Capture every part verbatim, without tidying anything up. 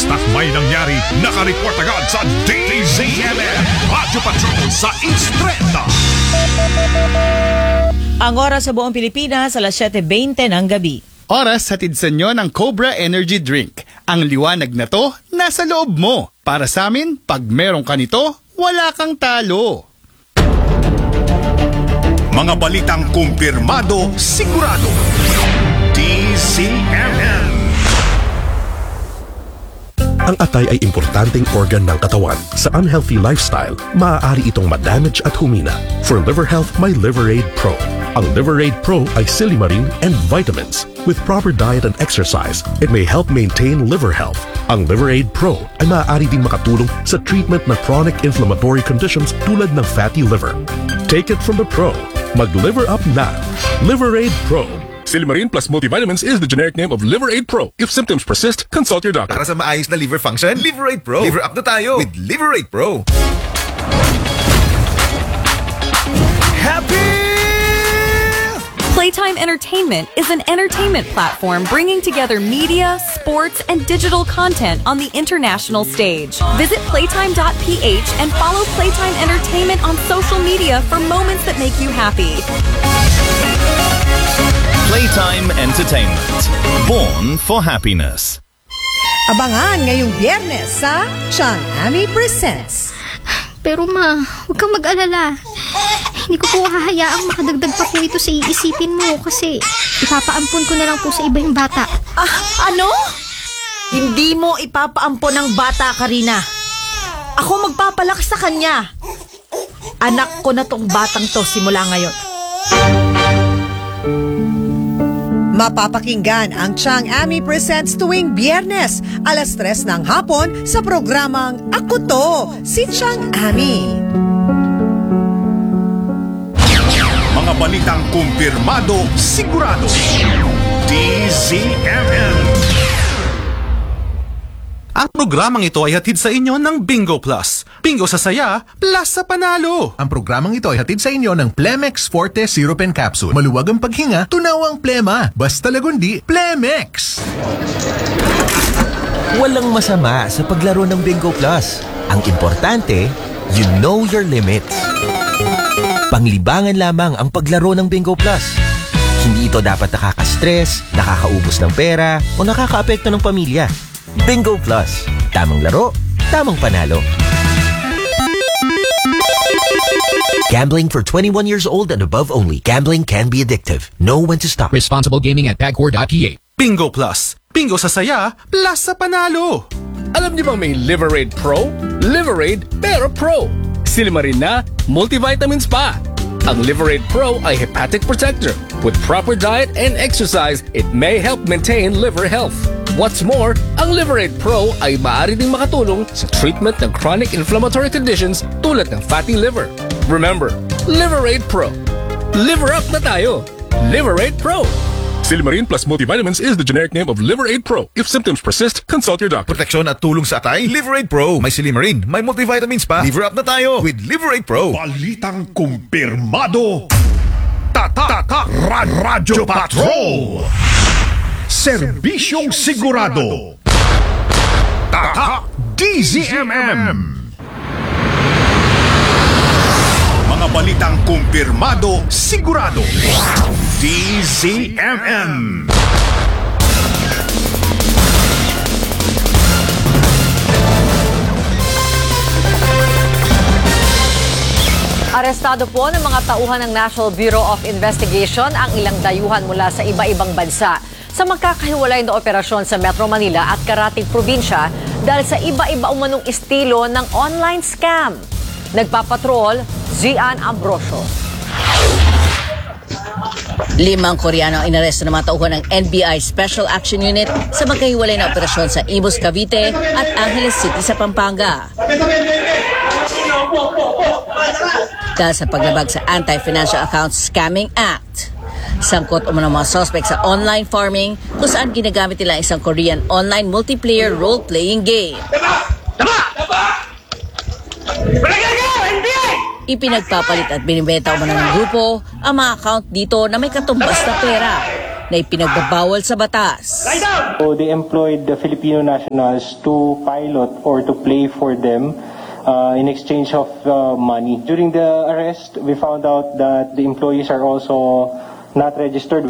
Basta't may nangyari, nakareport agad sa D Z M M Radyo Patrol sa Instreta. Ang oras sa buong Pilipinas, alas siyete twenty ng gabi. Oras hatid sa inyo ng Cobra Energy Drink. Ang liwanag na to, nasa loob mo. Para sa amin, pag meron ka nito, wala kang talo. Mga balitang kumpirmado, sigurado. D Z M M. Ang atay ay importanteng organ ng katawan. Sa unhealthy lifestyle, maaari itong madamage at humina. For liver health, may Liverade Pro. Ang Liverade Pro ay silimarin and vitamins. With proper diet and exercise, it may help maintain liver health. Ang Liverade Pro ay maaari din makatulong sa treatment ng chronic inflammatory conditions tulad ng fatty liver. Take it from the pro. Mag-liver up na. Liverade Pro. Silimarin plus multivitamins is the generic name of Liverade Pro. If symptoms persist, consult your doctor. Para sa maayos na liver function, Liverade Pro. Liver up na tayo with Liverade Pro. Happy! Playtime Entertainment is an entertainment platform bringing together media, sports, and digital content on the international stage. Visit playtime dot p h and follow Playtime Entertainment on social media for moments that make you happy. Playtime Entertainment. Born for happiness. Abangan ngayong Biyernes sa Chang Ami Presents. Pero ma, huwag kang mag-alala. Hindi ko po hahayaang makadagdag pa po ito sa iisipin mo kasi ipapaampon ko na lang po sa iba yung bata. Ah, ano? Hindi mo ipapaampon ng bata, Karina. Ako magpapalakas sa kanya. Anak ko na tong batang to simula ngayon. Mapapakinggan ang Chang Ami Presents tuwing Biyernes, alas tres ng hapon sa programang Ako To, si Chang Ami. Mga balitang kumpirmado, sigurado. D Z M M. Ang programang ito ay hatid sa inyo ng Bingo Plus. Bingo sa saya, plus sa panalo. Ang programang ito ay hatid sa inyo ng Plemex Forte Syrup and Capsule. Maluwag ang paghinga, tunaw ang plema. Basta lagundi, Plemex! Walang masama sa paglaro ng Bingo Plus. Ang importante, you know your limits. Panglibangan lamang ang paglaro ng Bingo Plus. Hindi ito dapat nakaka-stress, nakakaubos ng pera, o nakakaapekto ng pamilya. Bingo Plus. Tamang laro, tamang panalo. Gambling for twenty-one years old and above only. Gambling can be addictive. Know when to stop. Responsible gaming at pagcor dot p h. Bingo Plus. Bingo sa saya, plus sa panalo. Alam niyo bang may Liverade Pro? Liverade pero Pro. Silimarin na, multivitamins pa. Ang Liverade Pro ay hepatic protector. With proper diet and exercise, it may help maintain liver health. What's more, ang Liverade Pro ay maaari ding makatulong sa treatment ng chronic inflammatory conditions tulad ng fatty liver. Remember, Liverade Pro. Liver up na tayo. Liverade Pro. Silimarin plus multivitamins is the generic name of Liverade Pro. If symptoms persist, consult your doctor. Proteksyon at tulong sa atay, Liverade Pro. May silimarin, may multivitamins pa. Liver up na tayo with Liverade Pro. Balitang kumpirmado. Tata, tata, Radyo Patrol. Serbisyong sigurado. Tata D Z M M. Mga balitang kumpirmado, sigurado. D Z M M. Arestado po ng mga tauhan ng National Bureau of Investigation ang ilang dayuhan mula sa iba-ibang bansa sa magkakahiwalay na operasyon sa Metro Manila at Carating Probinsya dahil sa iba-iba umanong estilo ng online scam. Nagpapatrol, Zian Ambrosio. Limang Koreano ang inaresto ng mga tauhan ng N B I Special Action Unit sa magkahiwalay na operasyon sa Imus, Cavite at Angeles City sa Pampanga. Dahil sa paglabag sa Anti-Financial Accounts Scamming Act. Sangkot umano mga suspect sa online farming kung saan ginagamit nila isang Korean online multiplayer role-playing game. Ipinagpapalit at binibenta umano ng grupo ang mga account dito na may katumbas na pera. na ipinagbabawal sa batas. So they employed the Filipino nationals to pilot or to play for them uh, in exchange of uh, money. During the arrest, we found out that the employees are also not registered.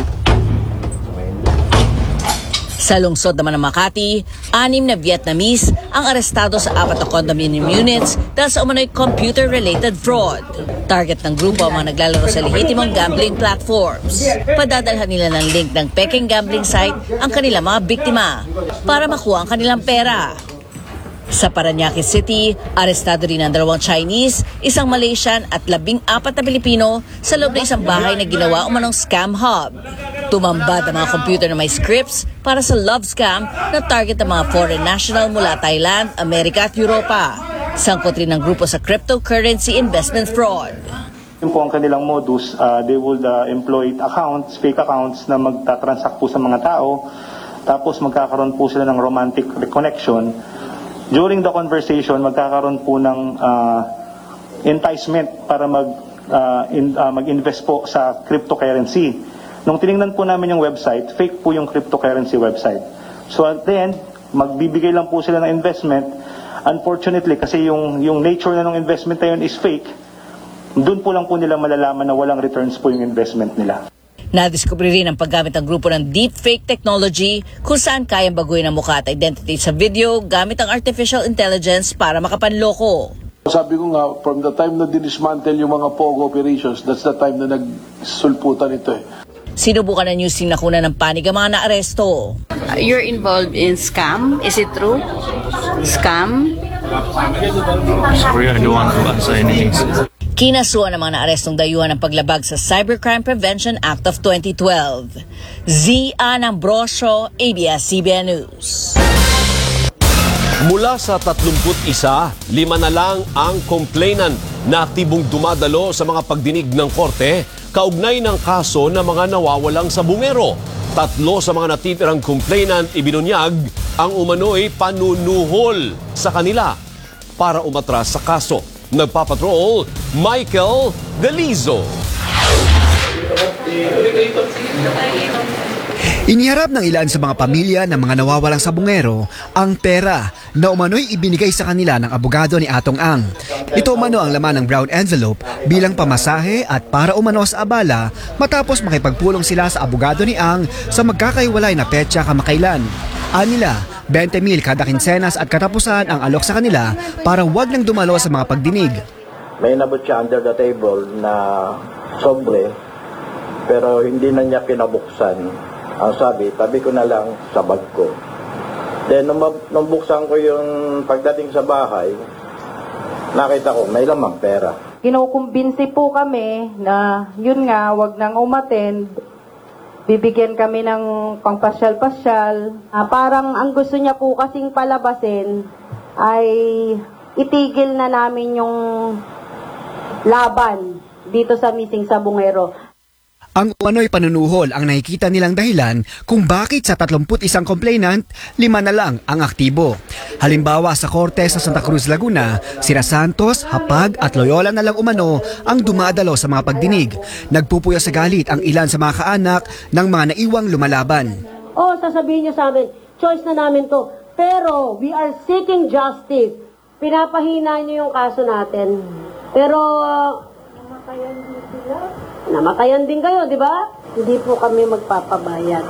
Sa lungsod naman ng Makati, anim na Vietnamese ang arestado sa apat na condominium units dahil sa umano'y computer-related fraud. Target ng grupo ang mga naglalaro sa lehitimong gambling platforms. Padadalhan nila ng link ng peking gambling site ang kanilang mga biktima para makuha ang kanilang pera. Sa Parañaque City, arestado rin ang dalawang Chinese, isang Malaysian at labing apat na Pilipino sa loob ng isang bahay na ginawa umanong scam hub. Tumambad ang mga computer na may scripts para sa love scam na target ng mga foreign national mula Thailand, Amerika at Europa. Sangkot rin ng grupo sa cryptocurrency investment fraud. Yun po ang kanilang modus, uh, they would uh, employ accounts, fake accounts na magtatransact po sa mga tao, tapos magkakaroon po sila ng romantic connection. During the conversation, magkakaroon po ng uh, enticement para mag, uh, in, uh, mag-invest po sa cryptocurrency. Nung tiningnan po namin yung website, fake po yung cryptocurrency website. So at the end, magbibigay lang po sila ng investment. Unfortunately, kasi yung, yung nature na ng investment na yun is fake, doon po lang po nila malalaman na walang returns po yung investment nila. Nadiskubre rin ang paggamit ng grupo ng deepfake technology kung saan kayang baguhin ang mukha at identity sa video gamit ang artificial intelligence para makapanloko. Sabi ko nga, from the time na dinismantle yung mga POGO operations, that's the time na nagsulputan ito eh. Sinubukan ng news team na kunan ng panig ang mga naaresto. Uh, you're involved in scam? Is it true? Scam? Sorry, I don't want to answer anything. Kinasuhan ng mga naarestong dayuhan ng paglabag sa Cybercrime Prevention Act of twenty twelve. Zia Ambrosio, A B S C B N News. Mula sa tatlumput isa, lima na lang ang complainant na aktibong dumadalo sa mga pagdinig ng korte kaugnay ng kaso ng mga nawawalang sabungero. Tatlo sa mga natitirang complainant ibinunyag ang umano'y panunuhol sa kanila para umatras sa kaso. Nagpapatrol, Michael Delizo. Iniharap ng ilan sa mga pamilya ng mga nawawalang sabungero ang pera na umano'y ibinigay sa kanila ng abogado ni Atong Ang. Ito umano ang laman ng brown envelope bilang pamasahe at para umano sa abala matapos makipagpulong sila sa abogado ni Ang sa magkakaiwalay na petsa kamakailan. Anila, twenty mil kada kinsenas at katapusan ang alok sa kanila para wag nang dumalo sa mga pagdinig. May nabot siya under the table na sobre pero hindi na niya pinabuksan. Ang sabi, tabi ko na lang sa bag ko. Then nung, nung buksan ko yung pagdating sa bahay, nakita ko may lamang pera. Kinukumbinsi po kami na yun nga, wag nang umattend. Bibigyan kami ng pangpasyal-pasyal. Ah, parang ang gusto niya po kasing palabasin ay itigil na namin yung laban dito sa missing sabungero. Ang umano'y panunuhol ang nakikita nilang dahilan kung bakit sa tatlumput isang complainant, lima na lang ang aktibo. Halimbawa sa korte sa Santa Cruz, Laguna, sina Santos, Hapag at Loyola na lang umano ang dumadalo sa mga pagdinig. Nagpupuyo sa galit ang ilan sa mga kaanak ng mga naiwang lumalaban. Oh, sasabihin niyo sa amin, choice na namin to. Pero we are seeking justice. Pinapahina niyo yung kaso natin. Pero uh, namatayan din sila. Namatayan din kayo, di ba? Hindi po kami magpapabayad.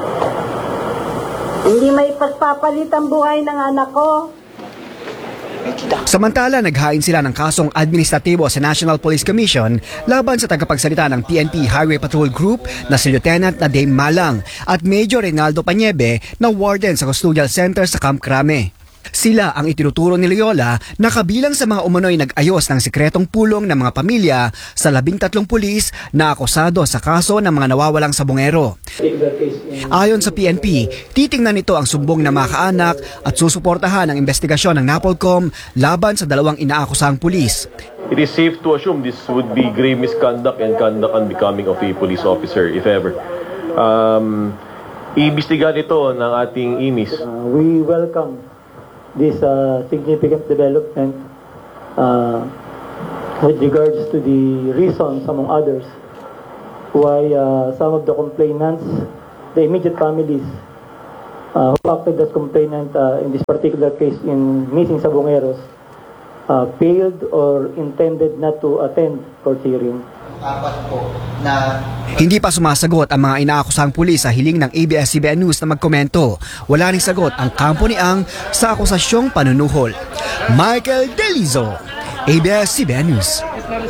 Hindi may pagpapalit ang buhay ng anak ko. Samantala, naghain sila ng kasong administratibo sa National Police Commission laban sa tagapagsalita ng P N P Highway Patrol Group na si Lieutenant Nadine Malang at Major Reynaldo Panyebe na warden sa Custodial Center sa Camp Crame. Sila ang itinuturo ni Loyola na kabilang sa mga umano'y nag-ayos ng sikretong pulong ng mga pamilya sa labing tatlong pulis na akusado sa kaso ng mga nawawalang sabungero. Ayon sa P N P, titingnan nito ang sumbong ng mga kaanak at susuportahan ang investigasyon ng NAPOLCOM laban sa dalawang inaakusahang pulis. It is safe to assume this would be grave misconduct and conduct unbecoming of a police officer, if ever. Um, Iimbestigahan ito ng ating I M I S. Uh, we welcome this uh, significant development uh, with regards to the reasons, among others, why uh, some of the complainants the immediate families uh, who acted as complainant uh, in this particular case in Missing Sabongeros uh, failed or intended not to attend court hearing. Hindi pa sumasagot ang mga inaakusang pulis sa hiling ng A B S C B N News na magkomento. Wala ring sagot ang kampo ni Ang sa akusasyong panunuhol. Michael Delizo, A B S C B N News.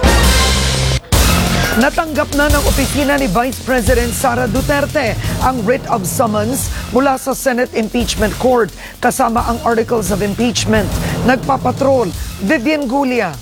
Natanggap na ng opisina ni Vice President Sara Duterte ang writ of summons mula sa Senate Impeachment Court kasama ang Articles of Impeachment. Nagpapatrol, Vivian Gulia.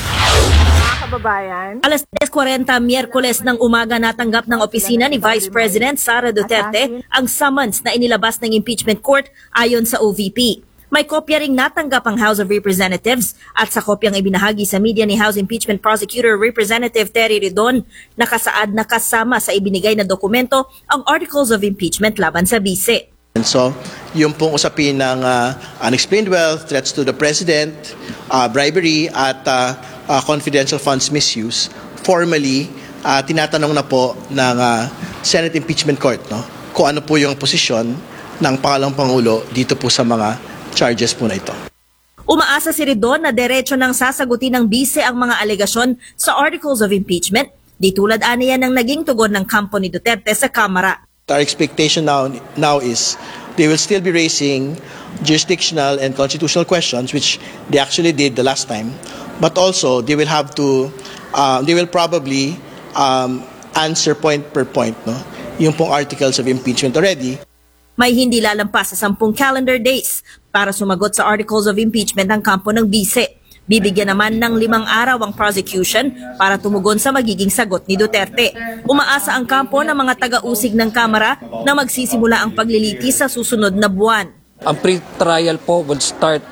Kababayan. Alas tres forty Miyerkules ng umaga natanggap ng opisina ni Vice President Sara Duterte ang summons na inilabas ng impeachment court ayon sa O V P. May kopya ring natanggap ang House of Representatives at sa kopyang ibinahagi sa media ni House Impeachment Prosecutor Representative Terry Ridon, nakasaad na kasama sa ibinigay na dokumento ang Articles of Impeachment laban sa bise. And so, yung pong usapin ng uh, unexplained wealth, threats to the President, uh, bribery at uh, uh, confidential funds misuse, formally, uh, tinatanong na po ng uh, Senate Impeachment Court, no? Kung ano po yung posisyon ng pangalawang Pangulo dito po sa mga charges po na ito. Umaasa si Ridon na derecho nang sasagutin ng bise ang mga alegasyon sa Articles of Impeachment, di tulad aniya ng naging tugon ng kampo ni Duterte sa Kamara. Our expectation now, now is they will still be raising jurisdictional and constitutional questions, which they actually did the last time. But also, they will have to, uh, they will probably um, answer point per point, no? Yung pong articles of impeachment already. May hindi lalampas sa sampung calendar days para sumagot sa Articles of Impeachment ng kampo ng bise. Bibigyan naman ng limang araw ang prosecution para tumugon sa magiging sagot ni Duterte. Umaasa ang kampo ng mga taga-usig ng Kamara na magsisimula ang paglilitis sa susunod na buwan. Ang pre-trial po will start,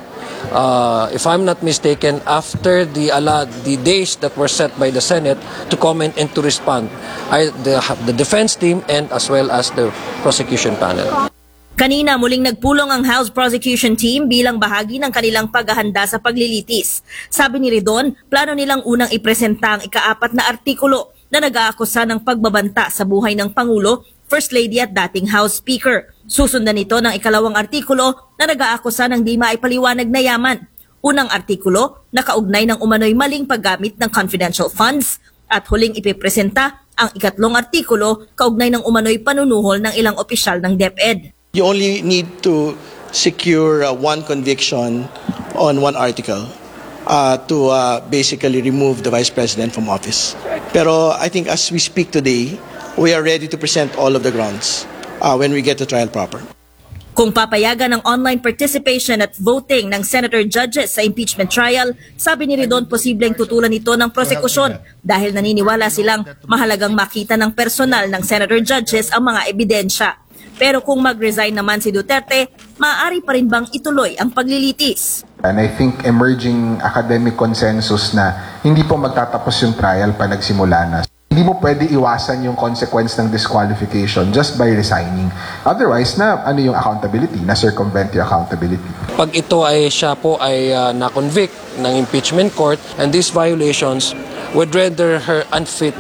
uh, if I'm not mistaken, after the, uh, the days that were set by the Senate to comment and to respond. I, the, the defense team and as well as the prosecution panel. Kanina muling nagpulong ang House Prosecution Team bilang bahagi ng kanilang paghahanda sa paglilitis. Sabi ni Ridon, plano nilang unang ipresenta ang ikaapat na artikulo na nag-aakusa ng pagbabanta sa buhay ng Pangulo, First Lady at dating House Speaker. Susundan nito ng ikalawang artikulo na nag-aakusa ng di maipaliwanag na yaman. Unang artikulo na kaugnay ng umano'y maling paggamit ng confidential funds at huling ipipresenta ang ikatlong artikulo kaugnay ng umano'y panunuhol ng ilang opisyal ng DepEd. You only need to secure uh, one conviction on one article uh, to uh, basically remove the Vice President from office. Pero I think as we speak today, we are ready to present all of the grounds uh, when we get to trial proper. Kung papayagan ng online participation at voting ng senator judges sa impeachment trial, sabi ni Ridon posibleng tutulan ito ng prosekusyon dahil naniniwala silang mahalagang makita ng personal ng senator judges ang mga ebidensya. Pero kung mag-resign naman si Duterte, maaari pa rin bang ituloy ang paglilitis? And I think emerging academic consensus na hindi po magtatapos yung trial pa nagsimula na. Hindi mo pwede iwasan yung consequence ng disqualification just by resigning. Otherwise, na ano yung accountability, na circumvent yung accountability. Pag ito ay siya po ay uh, na-convict ng impeachment court and these violations would render her unfit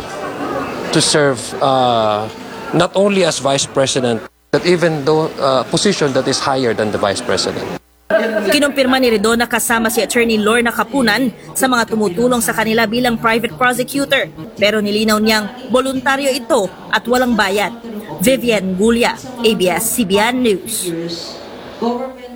to serve uh, not only as Vice President, that even though uh, position that is higher than the Vice President. Kinumpirma ni Ridon na kasama si Attorney Lorna Kapunan sa mga tumutulong sa kanila bilang private prosecutor. Pero nilinaw niyang voluntaryo ito at walang bayad. Vivian Gulia, A B S C B N News.